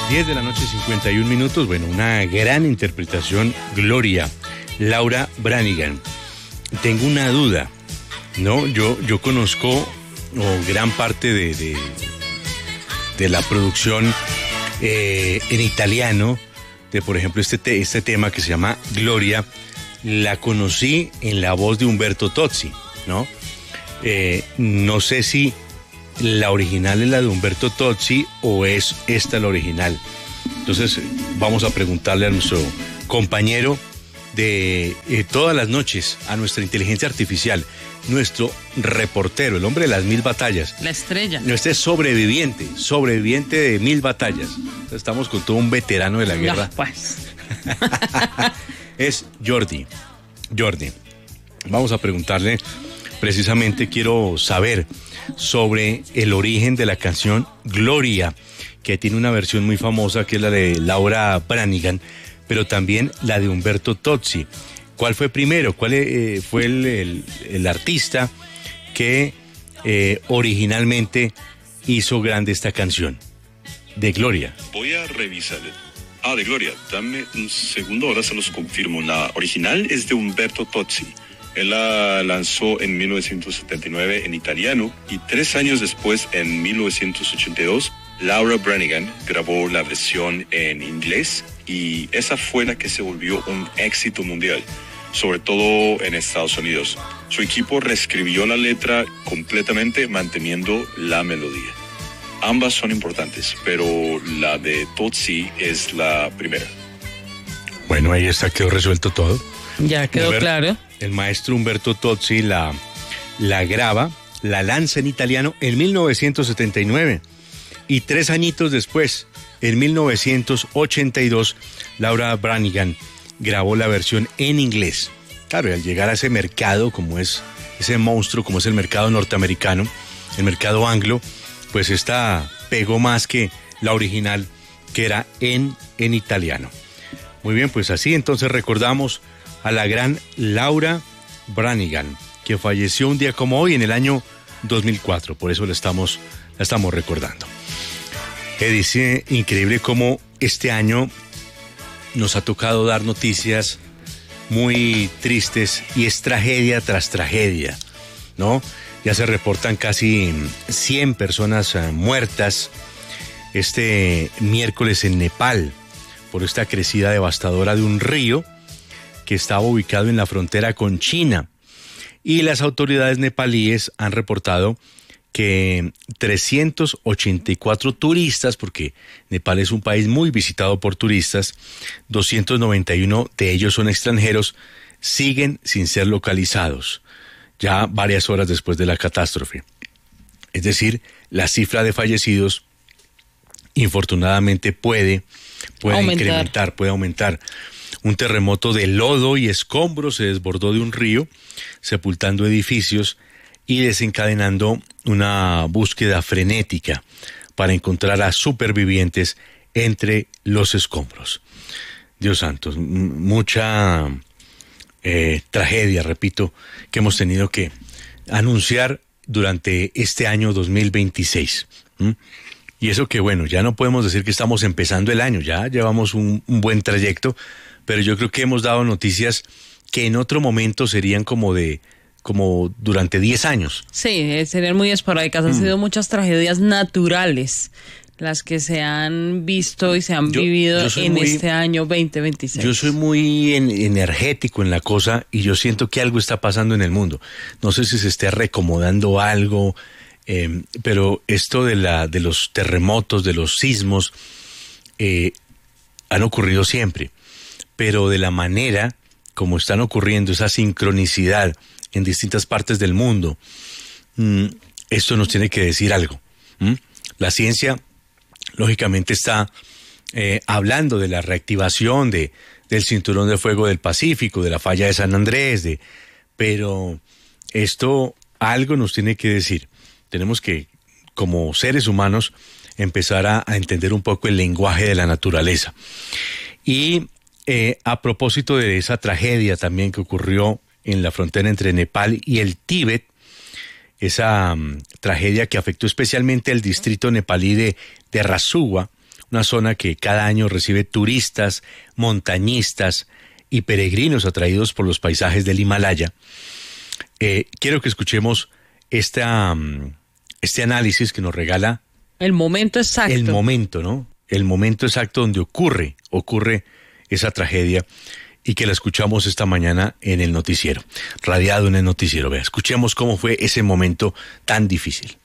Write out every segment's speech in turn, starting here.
10 de la noche, 51 minutos. Bueno, una gran interpretación, Gloria, Laura Branigan. Tengo una duda, ¿no? Yo conozco gran parte de la producción en italiano, de por ejemplo este tema que se llama Gloria, la conocí en la voz de Umberto Tozzi, ¿no? No sé si la original es la de Umberto Tozzi o es esta la original. Entonces vamos a preguntarle a nuestro compañero de todas las noches, a nuestra inteligencia artificial, nuestro reportero, el hombre de las 1000 batallas. La estrella. Nuestro sobreviviente de 1000 batallas. Estamos con todo un veterano de la guerra. No, pues. Es Jordi. Vamos a preguntarle, precisamente quiero saber sobre el origen de la canción Gloria, que tiene una versión muy famosa que es la de Laura Branigan, pero también la de Umberto Tozzi. ¿Cuál fue primero? ¿Cuál fue el artista que originalmente hizo grande esta canción? De Gloria. Voy a revisar. De Gloria. Dame un segundo, ahora se los confirmo. La original es de Umberto Tozzi. Él la lanzó en 1979 en italiano y 3 años después, en 1982, Laura Branigan grabó la versión en inglés y esa fue la que se volvió un éxito mundial, sobre todo en Estados Unidos. Su equipo reescribió la letra completamente manteniendo la melodía. Ambas son importantes, pero la de Tozzi es la primera. Bueno, ahí está, quedó resuelto todo. Ya quedó claro. El maestro Umberto Tozzi la graba, la lanza en italiano en 1979 y 3 añitos después, en 1982, Laura Branigan grabó la versión en inglés. Claro, y al llegar a ese mercado, como es ese monstruo, como es el mercado norteamericano, el mercado anglo, pues esta pegó más que la original, que era en italiano. Muy bien, pues así entonces recordamos a la gran Laura Branigan, que falleció un día como hoy en el año 2004, por eso la estamos recordando. Dice, increíble cómo este año nos ha tocado dar noticias muy tristes y es tragedia tras tragedia, ¿no? Ya se reportan casi 100 personas muertas este miércoles en Nepal por esta crecida devastadora de un río que estaba ubicado en la frontera con China. Y las autoridades nepalíes han reportado que 384 turistas, porque Nepal es un país muy visitado por turistas, 291 de ellos son extranjeros, siguen sin ser localizados, ya varias horas después de la catástrofe. Es decir, la cifra de fallecidos, infortunadamente, puede incrementar, puede aumentar. Un terremoto de lodo y escombros se desbordó de un río, sepultando edificios y desencadenando una búsqueda frenética para encontrar a supervivientes entre los escombros. Dios santo, mucha tragedia, repito, que hemos tenido que anunciar durante este año 2026. Y eso que bueno, ya no podemos decir que estamos empezando el año, ya llevamos un buen trayecto, pero yo creo que hemos dado noticias que en otro momento serían como durante 10 años. Sí, serían muy esporádicas. Han sido muchas tragedias naturales las que se han visto y se han vivido en este año 2026. Yo soy muy energético en la cosa y yo siento que algo está pasando en el mundo. No sé si se esté reacomodando algo, pero esto de los terremotos, de los sismos, han ocurrido siempre. Pero de la manera como están ocurriendo, esa sincronicidad en distintas partes del mundo, esto nos tiene que decir algo. La ciencia, lógicamente, está hablando de la reactivación del cinturón de fuego del Pacífico, de la falla de San Andrés, pero esto algo nos tiene que decir. Tenemos que, como seres humanos, empezar a entender un poco el lenguaje de la naturaleza. Y a propósito de esa tragedia también que ocurrió en la frontera entre Nepal y el Tíbet, esa tragedia que afectó especialmente el distrito nepalí de Rasuwa, una zona que cada año recibe turistas, montañistas y peregrinos atraídos por los paisajes del Himalaya. Quiero que escuchemos este análisis que nos regala el momento exacto. El momento, ¿no? El momento exacto donde ocurre esa tragedia, y que la escuchamos esta mañana en el noticiero, radiado en el noticiero. Vea, escuchemos cómo fue ese momento tan difícil.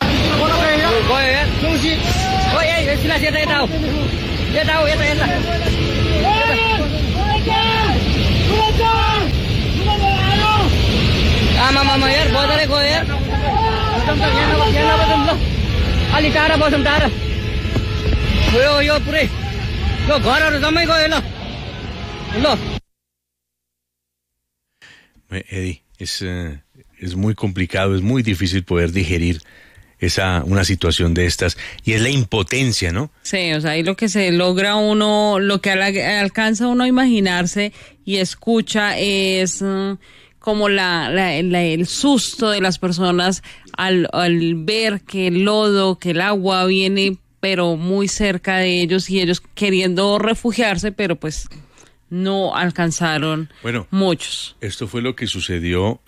Eddie, es muy complicado, es muy difícil poder digerir una situación de estas, y es la impotencia, ¿no? Sí, o sea, ahí lo que se logra uno, lo que alcanza uno a imaginarse y escucha es como el susto de las personas al ver que el lodo, que el agua viene pero muy cerca de ellos, y ellos queriendo refugiarse, pero pues no alcanzaron. Bueno, muchos. Esto fue lo que sucedió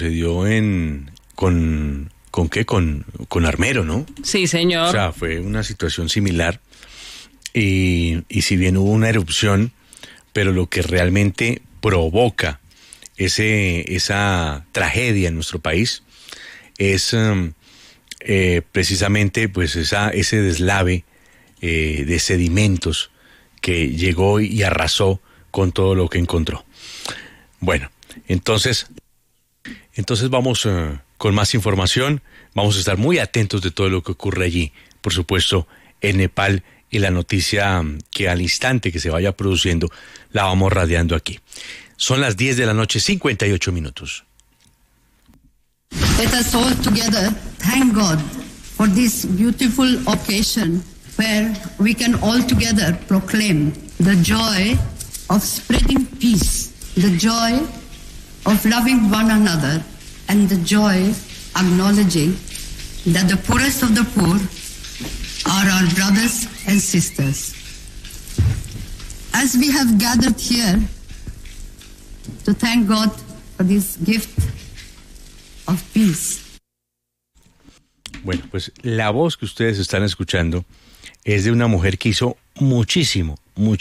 con Armero, ¿no? Sí, señor. O sea, fue una situación similar, y si bien hubo una erupción, pero lo que realmente provoca esa tragedia en nuestro país es precisamente pues ese deslave de sedimentos que llegó y arrasó con todo lo que encontró. Bueno, entonces vamos con más información. Vamos a estar muy atentos de todo lo que ocurre allí, por supuesto, en Nepal, y la noticia que al instante que se vaya produciendo la vamos radiando aquí. Son las 10 de la noche, 58 minutos. Let us all together thank God for this beautiful occasion where we can all together proclaim the joy of spreading peace, the joy of loving one another, and the joy acknowledging that the poorest of the poor are our brothers and sisters. As we have gathered here to thank God for this gift of peace. Bueno, pues la voz que ustedes están escuchando es de una mujer que hizo muchísimo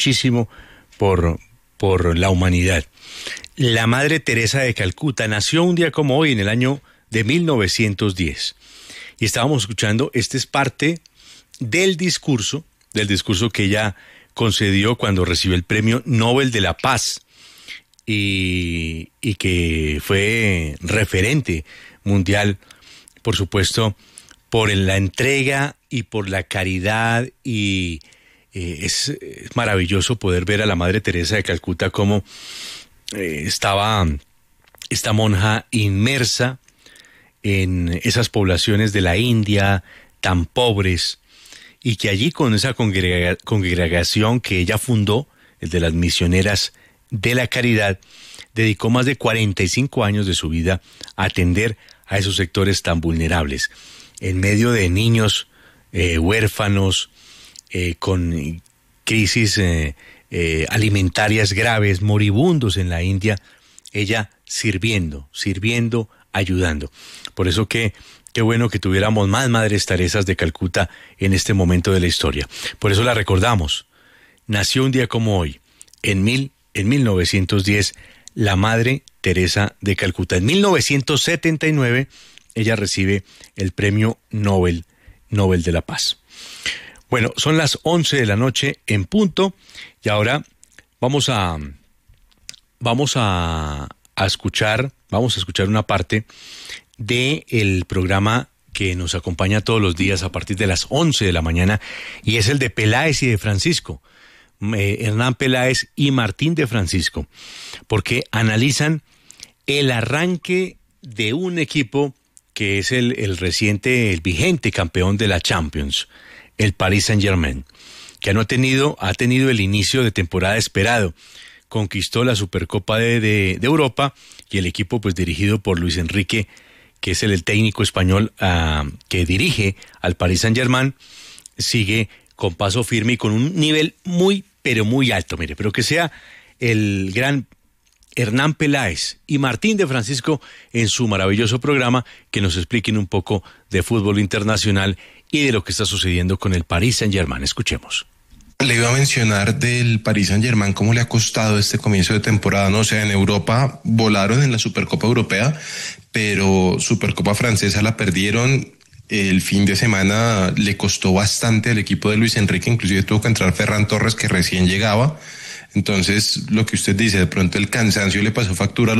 por la humanidad. La Madre Teresa de Calcuta nació un día como hoy, en el año de 1910. Y estábamos escuchando, este es parte del discurso que ella concedió cuando recibió el Premio Nobel de la Paz, y que fue referente mundial, por supuesto, por la entrega y por la caridad, y es maravilloso poder ver a la Madre Teresa de Calcuta cómo estaba esta monja inmersa en esas poblaciones de la India tan pobres, y que allí con esa congregación que ella fundó, el de las misioneras de la caridad, dedicó más de 45 años de su vida a atender a esos sectores tan vulnerables, en medio de niños huérfanos, con crisis alimentarias graves, moribundos en la India, ella sirviendo, ayudando. Por eso qué bueno que tuviéramos más Madres Teresas de Calcuta en este momento de la historia. Por eso la recordamos. Nació un día como hoy, en 1910, la Madre Teresa de Calcuta. En 1979, ella recibe el Premio Nobel de la Paz. Bueno, son las 11 de la noche en punto, y ahora vamos a escuchar una parte del programa que nos acompaña todos los días a partir de las 11 de la mañana, y es el de Peláez y de Francisco. Hernán Peláez y Martín de Francisco, porque analizan el arranque de un equipo que es el vigente campeón de la Champions, el Paris Saint-Germain, que ha tenido el inicio de temporada esperado. Conquistó la Supercopa de Europa, y el equipo pues dirigido por Luis Enrique, que es el técnico español que dirige al Paris Saint-Germain, sigue con paso firme y con un nivel muy, pero muy alto, mire, pero que sea el gran Hernán Peláez y Martín de Francisco en su maravilloso programa que nos expliquen un poco de fútbol internacional y de lo que está sucediendo con el Paris Saint-Germain. Escuchemos. Le iba a mencionar del Paris Saint-Germain cómo le ha costado este comienzo de temporada, ¿no? O sea, en Europa volaron en la Supercopa Europea, pero Supercopa Francesa la perdieron. El fin de semana le costó bastante al equipo de Luis Enrique, inclusive tuvo que entrar Ferran Torres, que recién llegaba. Entonces, lo que usted dice, de pronto el cansancio le pasó factura